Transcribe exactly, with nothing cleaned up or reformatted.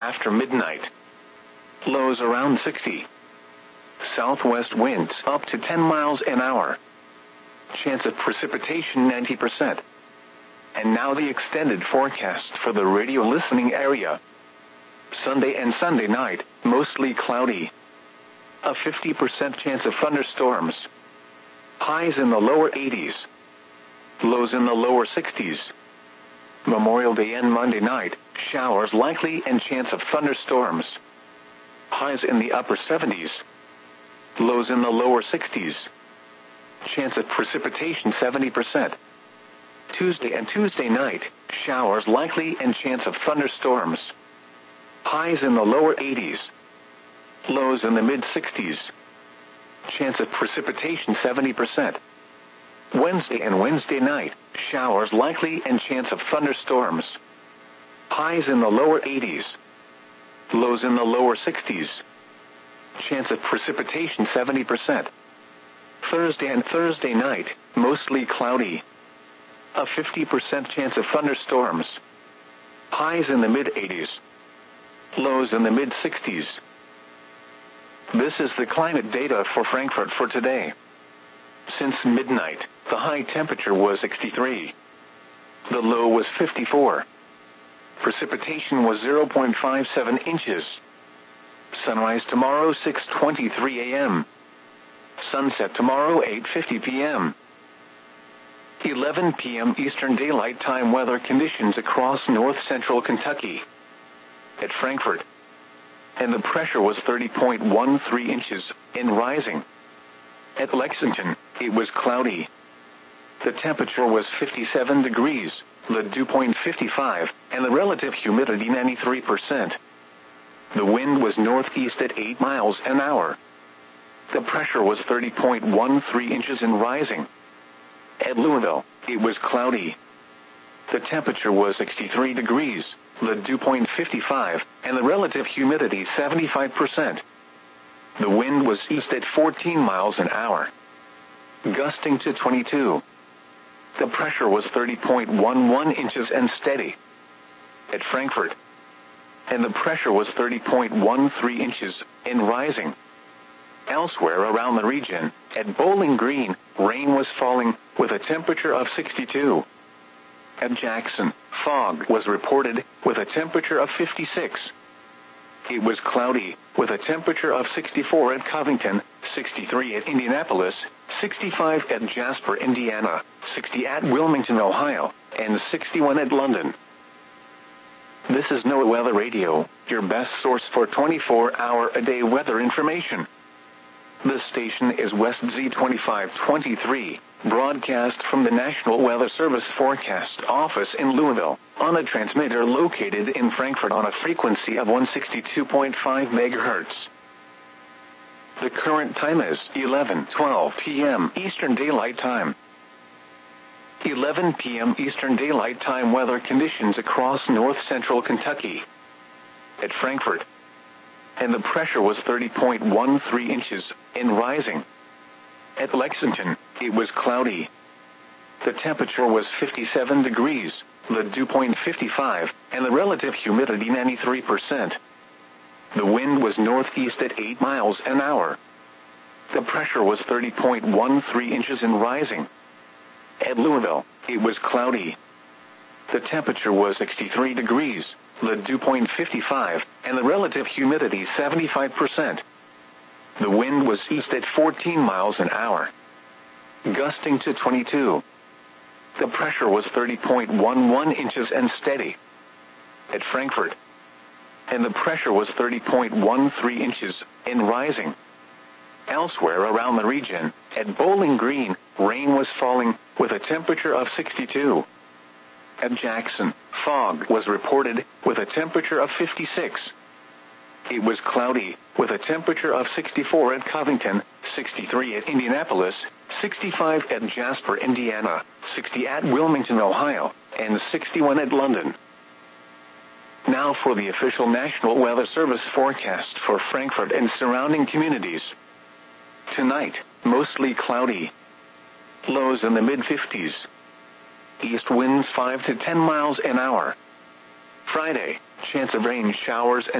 after midnight. Lows around sixty. Southwest winds up to ten miles an hour. Chance of precipitation ninety percent. And now the extended forecast for the radio listening area. Sunday and Sunday night, mostly cloudy. A fifty percent chance of thunderstorms. Highs in the lower eighties. Lows in the lower sixties. Memorial Day and Monday night, showers likely and chance of thunderstorms. Highs in the upper seventies. Lows in the lower sixties. Chance of precipitation seventy percent. Tuesday and Tuesday night, showers likely and chance of thunderstorms. Highs in the lower eighties. Lows in the mid-sixties. Chance of precipitation seventy percent. Wednesday and Wednesday night, showers likely and chance of thunderstorms. Highs in the lower eighties. Lows in the lower sixties. Chance of precipitation seventy percent. Thursday and Thursday night, mostly cloudy. A fifty percent chance of thunderstorms. Highs in the mid-eighties. Lows in the mid-sixties. This is the climate data for Frankfurt for today. Since midnight, the high temperature was sixty-three. The low was fifty-four. Precipitation was zero point five seven inches. Sunrise tomorrow six twenty-three a m Sunset tomorrow eight fifty p m eleven p m Eastern Daylight Time weather conditions across north-central Kentucky. At Frankfurt. And the pressure was thirty point one three inches, and rising. At Lexington, it was cloudy. The temperature was fifty-seven degrees, the dew point fifty-five, and the relative humidity ninety-three percent. The wind was northeast at eight miles an hour. The pressure was thirty point one three inches and rising. At Louisville, it was cloudy. The temperature was sixty-three degrees, the dew point fifty-five, and the relative humidity seventy-five percent. The wind was east at fourteen miles an hour, gusting to twenty-two. The pressure was thirty point one one inches and steady. At Frankfurt. And the pressure was thirty point one three inches, and rising. Elsewhere around the region, at Bowling Green, rain was falling, with a temperature of sixty-two. At Jackson, fog was reported, with a temperature of fifty-six. It was cloudy, with a temperature of sixty-four at Covington, sixty-three at Indianapolis, sixty-five at Jasper, Indiana, sixty at Wilmington, Ohio, and sixty-one at London. This is NOAA Weather Radio, your best source for twenty-four hour a day weather information. This station is West Z twenty-five twenty-three, broadcast from the National Weather Service Forecast Office in Louisville, on a transmitter located in Frankfurt on a frequency of one sixty-two point five megahertz. The current time is eleven twelve p m Eastern Daylight Time. eleven p m Eastern Daylight Time weather conditions across north-central Kentucky. At Frankfurt. And the pressure was thirty point one three inches, and rising. At Lexington, it was cloudy. The temperature was fifty-seven degrees, the dew point fifty-five, and the relative humidity ninety-three percent. The wind was northeast at eight miles an hour. The pressure was thirty point one three inches and rising. At Louisville, it was cloudy. The temperature was sixty-three degrees, the dew point fifty-five, and the relative humidity seventy-five percent. The wind was east at fourteen miles an hour, gusting to twenty-two. The pressure was thirty point one one inches and steady. At Frankfurt. And the pressure was thirty point one three inches, and rising. Elsewhere around the region, at Bowling Green, rain was falling, with a temperature of sixty-two. At Jackson, fog was reported, with a temperature of fifty-six. It was cloudy, with a temperature of sixty-four at Covington, sixty-three at Indianapolis, sixty-five at Jasper, Indiana, sixty at Wilmington, Ohio, and sixty-one at London. Now for the official National Weather Service forecast for Frankfurt and surrounding communities. Tonight, mostly cloudy. Lows in the mid-fifties. East winds five to ten miles an hour. Friday, chance of rain showers and